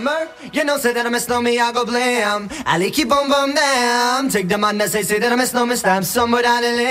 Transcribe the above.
summer. You know, say that I miss no me, I go blam. I like keep boom boom damn. Take the man that say that I miss no me stamp somewhere down the lane.